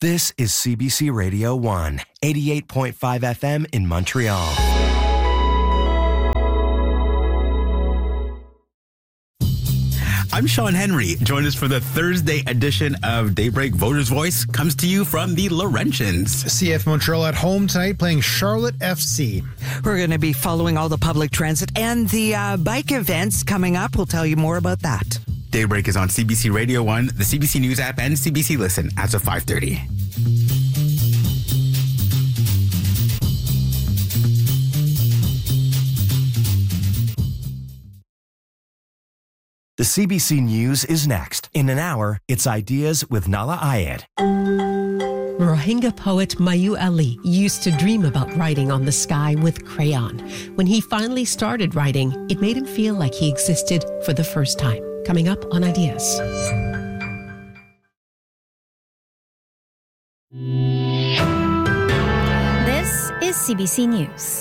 This is CBC Radio 1, 88.5 FM in Montreal. I'm Sean Henry. Join us for the Thursday edition of Daybreak. Voters' Voice comes to you from the Laurentians. CF Montreal at home tonight playing Charlotte FC. We're going to be following all the public transit and the bike events coming up. We'll tell you more about that. Daybreak is on CBC Radio 1, the CBC News app, and CBC Listen as of 5:30. The CBC News is next. In an hour, it's Ideas with Nala Ayed. Rohingya poet Mayu Ali used to dream about writing on the sky with crayon. When he finally started writing, it made him feel like he existed for the first time. Coming up on Ideas. This is CBC News.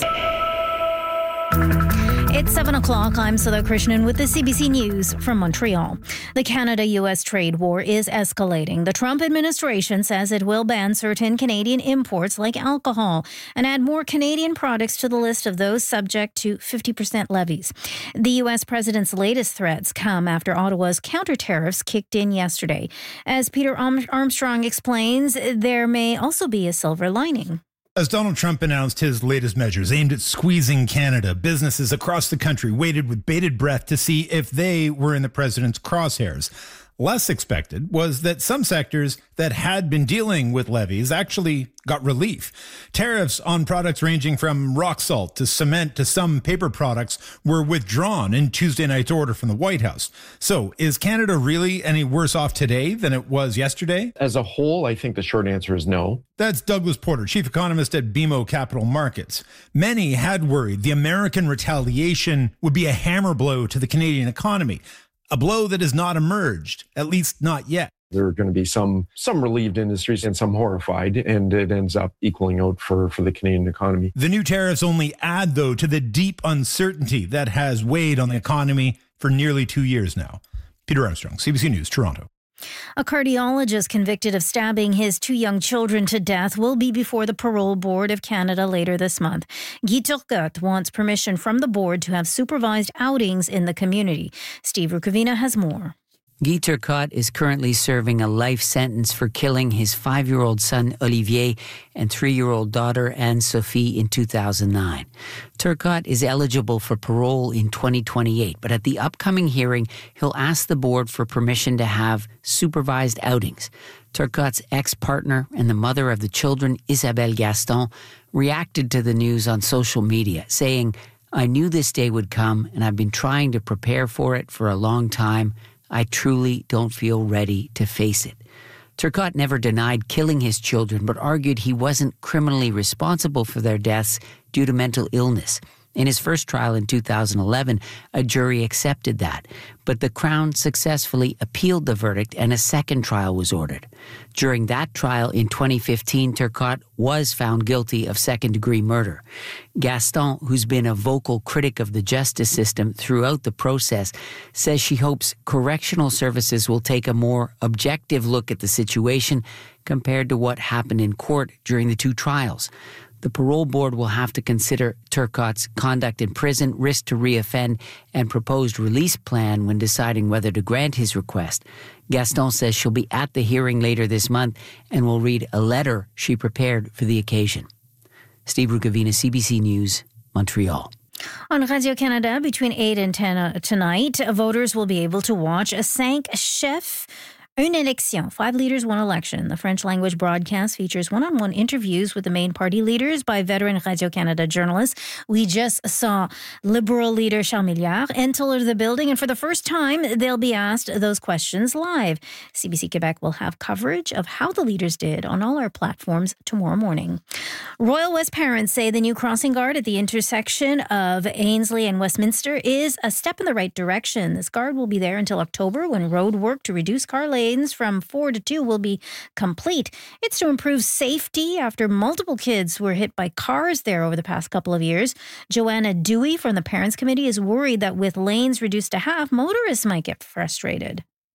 It's 7 o'clock. I'm Sudha Krishnan with the CBC News from Montreal. The Canada-U.S. trade war is escalating. The Trump administration says it will ban certain Canadian imports like alcohol and add more Canadian products to the list of those subject to 50% levies. The U.S. president's latest threats come after Ottawa's counter tariffs kicked in yesterday. As Peter Armstrong explains, there may also be a silver lining. As Donald Trump announced his latest measures aimed at squeezing Canada, businesses across the country waited with bated breath to see if they were in the president's crosshairs. Less expected was that some sectors that had been dealing with levies actually got relief. Tariffs on products ranging from rock salt to cement to some paper products were withdrawn in Tuesday night's order from the White House. So is Canada really any worse off today than it was yesterday? As a whole, I think the short answer is no. That's Douglas Porter, chief economist at BMO Capital Markets. Many had worried the American retaliation would be a hammer blow to the Canadian economy. A blow that has not emerged, at least not yet. There are going to be some relieved industries and some horrified, and it ends up equaling out for the Canadian economy. The new tariffs only add, though, to the deep uncertainty that has weighed on the economy for nearly 2 years now. Peter Armstrong, CBC News, Toronto. A cardiologist convicted of stabbing his 2 young children to death will be before the Parole Board of Canada later this month. Guy Turcotte wants permission from the board to have supervised outings in the community. Steve Rukavina has more. Guy Turcotte is currently serving a life sentence for killing his 5-year-old son Olivier and 3-year-old daughter Anne-Sophie in 2009. Turcotte is eligible for parole in 2028, but at the upcoming hearing, he'll ask the board for permission to have supervised outings. Turcotte's ex-partner and the mother of the children, Isabelle Gaston, reacted to the news on social media, saying, "I knew this day would come, and I've been trying to prepare for it for a long time. I truly don't feel ready to face it." Turcotte never denied killing his children, but argued he wasn't criminally responsible for their deaths due to mental illness. In his first trial in 2011, a jury accepted that, but the Crown successfully appealed the verdict and a second trial was ordered. During that trial in 2015, Turcotte was found guilty of second-degree murder. Gaston, who's been a vocal critic of the justice system throughout the process, says she hopes correctional services will take a more objective look at the situation compared to what happened in court during the 2 trials. The parole board will have to consider Turcotte's conduct in prison, risk to reoffend, and proposed release plan when deciding whether to grant his request. Gaston says she'll be at the hearing later this month and will read a letter she prepared for the occasion. Steve Rukavina, CBC News, Montreal. On Radio-Canada, between 8 and 10 tonight, voters will be able to watch a 5 chefs Une élection, 5 leaders, 1 election. The French-language broadcast features one-on-one interviews with the main party leaders by veteran Radio-Canada journalists. We just saw Liberal leader Charles Milliard enter the building, and for the first time, they'll be asked those questions live. CBC Quebec will have coverage of how the leaders did on all our platforms tomorrow morning. Royal West parents say the new crossing guard at the intersection of Ainslie and Westminster is a step in the right direction. This guard will be there until October, when road work to reduce car lanes from 4 to 2 will be complete. It's to improve safety after multiple kids were hit by cars there over the past couple of years. Joanna Dewey from the Parents Committee is worried that with lanes reduced to half, motorists might get frustrated.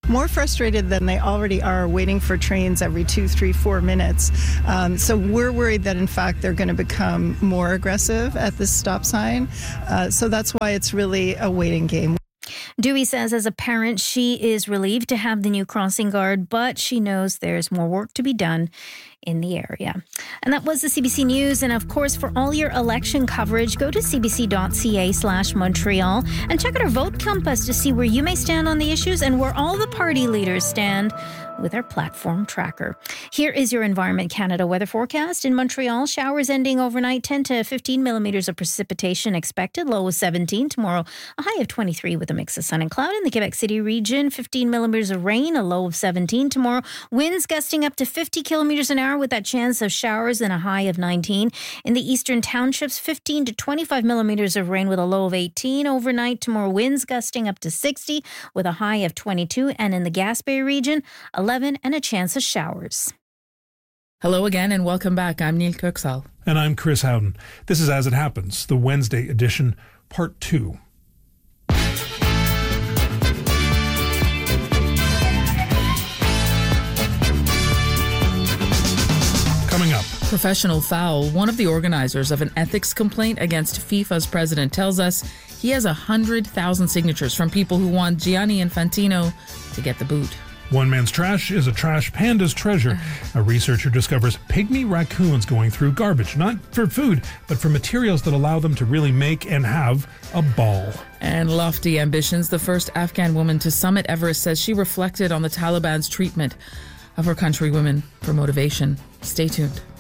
more frustrated than they already are, waiting for trains every 2, 3, 4 minutes. So we're worried that, in fact, they're going to become more aggressive at this stop sign. So that's why it's really a waiting game. Dewey says as a parent, she is relieved to have the new crossing guard, but she knows there's more work to be done in the area. And that was the CBC News. And of course, for all your election coverage, go to cbc.ca/Montreal and check out our Vote Compass to see where you may stand on the issues and where all the party leaders stand with our platform tracker. Here is your Environment Canada weather forecast. In Montreal, showers ending overnight, 10 to 15 millimeters of precipitation expected, low of 17. Tomorrow, a high of 23 with a mix of sun and cloud. In the Quebec City region, 15 millimeters of rain, a low of 17. Tomorrow, winds gusting up to 50 kilometers an hour with that chance of showers and a high of 19. In the eastern townships, 15 to 25 millimeters of rain with a low of 18. Overnight, tomorrow, winds gusting up to 60 with a high of 22. And in the Gaspé region, 11 and a chance of showers. Hello again and welcome back. I'm Neil Kirksall. And I'm Chris Howden. This is As It Happens, the Wednesday edition, part 2. Coming up. Professional foul. One of the organizers of an ethics complaint against FIFA's president tells us he has 100,000 signatures from people who want Gianni Infantino to get the boot. One man's trash is a trash panda's treasure. A researcher discovers pygmy raccoons going through garbage, not for food, but for materials that allow them to really make and have a ball. And lofty ambitions. The first Afghan woman to summit Everest says she reflected on the Taliban's treatment of her countrywomen for motivation. Stay tuned.